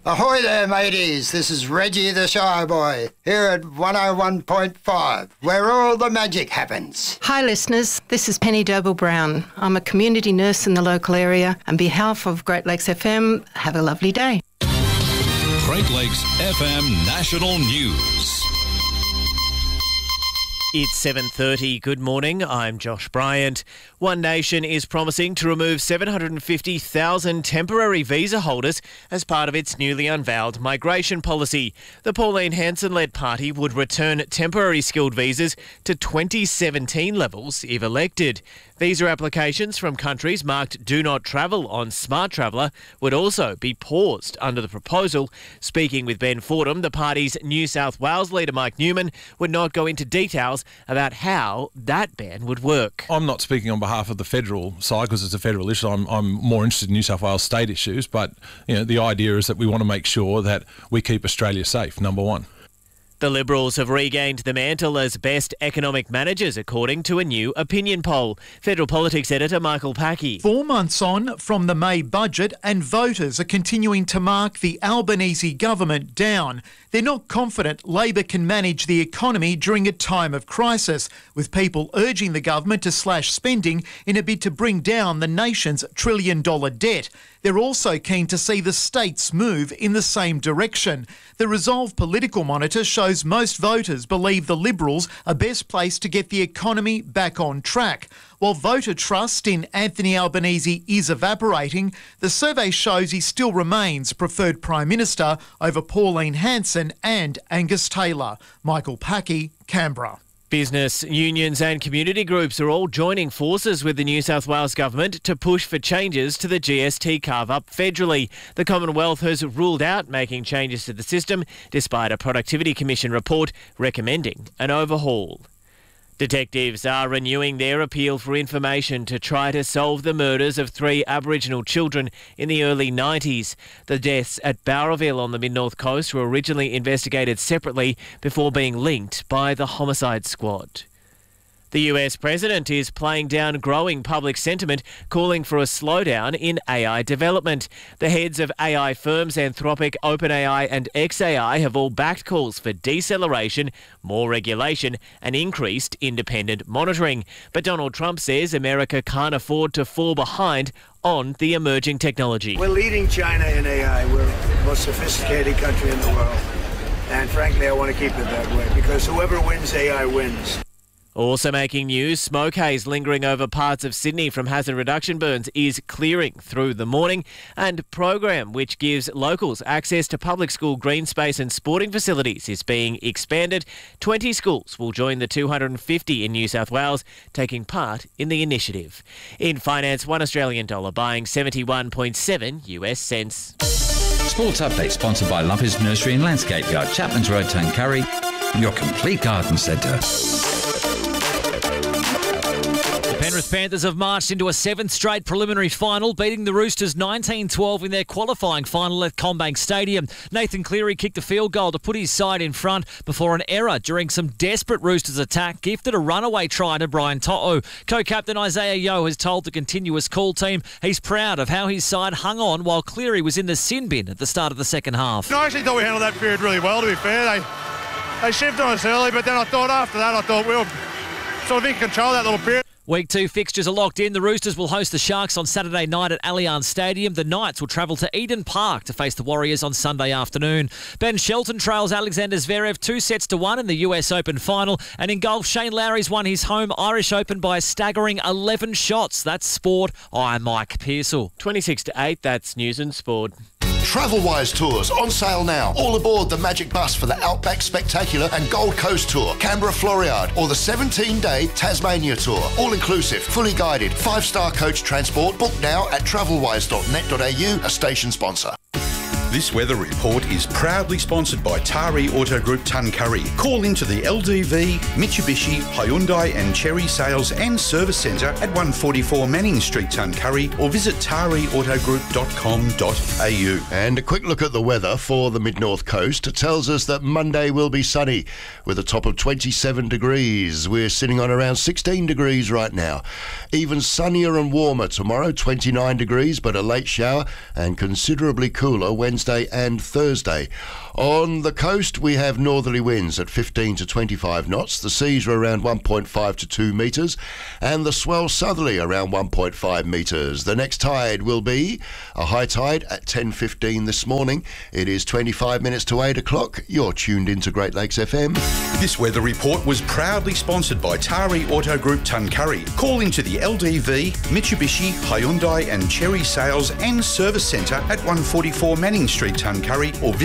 Ahoy there, mateys. This is Reggie the Shy Boy, here at 101.5, where all the magic happens. Hi, listeners. This is Penny Doble-Brown. I'm a community nurse in the local area. On behalf of Great Lakes FM, have a lovely day. Great Lakes FM National News. It's 7:30. Good morning. I'm Josh Bryant. One Nation is promising to remove 750,000 temporary visa holders as part of its newly unveiled migration policy. The Pauline Hanson-led party would return temporary skilled visas to 2017 levels if elected. Visa applications from countries marked Do Not Travel on Smart Traveller would also be paused under the proposal. Speaking with Ben Fordham, the party's New South Wales leader Mike Newman would not go into details about how that ban would work. I'm not speaking on behalf of the federal side because it's a federal issue. I'm more interested in New South Wales state issues, but the idea is that we want to make sure that we keep Australia safe, number one. The Liberals have regained the mantle as best economic managers, according to a new opinion poll. Federal politics editor Michael Packy. 4 months on from the May budget, and voters are continuing to mark the Albanese government down. They're not confident Labor can manage the economy during a time of crisis, with people urging the government to slash spending in a bid to bring down the nation's trillion-dollar debt. They're also keen to see the states move in the same direction. The Resolve Political Monitor shows most voters believe the Liberals are best placed to get the economy back on track. While voter trust in Anthony Albanese is evaporating, the survey shows he still remains preferred Prime Minister over Pauline Hanson and Angus Taylor. Michael Packy, Canberra. Business, unions and community groups are all joining forces with the New South Wales government to push for changes to the GST carve-up federally. The Commonwealth has ruled out making changes to the system, despite a Productivity Commission report recommending an overhaul. Detectives are renewing their appeal for information to try to solve the murders of 3 Aboriginal children in the early 90s. The deaths at Bowraville on the Mid-North Coast were originally investigated separately before being linked by the Homicide Squad. The US president is playing down growing public sentiment, calling for a slowdown in AI development. The heads of AI firms Anthropic, OpenAI and xAI have all backed calls for deceleration, more regulation and increased independent monitoring. But Donald Trump says America can't afford to fall behind on the emerging technology. We're leading China in AI. We're the most sophisticated country in the world. And frankly, I want to keep it that way because whoever wins AI wins. Also making news, smoke haze lingering over parts of Sydney from hazard reduction burns is clearing through the morning, and a program which gives locals access to public school green space and sporting facilities is being expanded. 20 schools will join the 250 in New South Wales taking part in the initiative. In finance, $1 Australian buying 71.7 US cents. Sports Update sponsored by Lumpy's Nursery and Landscape Yard, Chapman's Road, Tuncurry, your complete garden centre. Penrith Panthers have marched into a 7th straight preliminary final, beating the Roosters 19-12 in their qualifying final at CommBank Stadium. Nathan Cleary kicked a field goal to put his side in front before an error during some desperate Roosters attack gifted a runaway try to Brian To'o. Co-captain Isaiah Yeo has told the continuous call team he's proud of how his side hung on while Cleary was in the sin bin at the start of the second half. I actually thought we handled that period really well, to be fair. They shifted on us early, but then I thought after that, we were sort of in control of that little period. Week 2 fixtures are locked in. The Roosters will host the Sharks on Saturday night at Allianz Stadium. The Knights will travel to Eden Park to face the Warriors on Sunday afternoon. Ben Shelton trails Alexander Zverev 2-1 in the US Open final. And in golf, Shane Lowry's won his home Irish Open by a staggering 11 shots. That's sport. I'm Mike Pearsall. 26-8, that's news and sport. Travelwise Tours on sale now. All aboard the Magic Bus for the Outback Spectacular and Gold Coast Tour, Canberra Floriade, or the 17-day Tasmania Tour. All inclusive, fully guided, 5-star coach transport. Book now at travelwise.net.au, a station sponsor. This weather report is proudly sponsored by Tari Auto Group Tuncurry. Call into the LDV, Mitsubishi, Hyundai and Chery Sales and Service Centre at 144 Manning Street, Tuncurry, or visit tariautogroup.com.au. And a quick look at the weather for the mid-north coast. It tells us that Monday will be sunny with a top of 27 degrees. We're sitting on around 16 degrees right now. Even sunnier and warmer tomorrow, 29 degrees, but a late shower, and considerably cooler Wednesday Wednesday and Thursday. On the coast, we have northerly winds at 15 to 25 knots. The seas are around 1.5 to 2 metres, and the swell southerly around 1.5 metres. The next tide will be a high tide at 10:15 this morning. It is 25 minutes to 8 o'clock. You're tuned into Great Lakes FM. This weather report was proudly sponsored by Tari Auto Group Tuncurry. Call into the LDV, Mitsubishi, Hyundai and Cherry Sales and Service Centre at 144 Manning Street, Tuncurry, or visit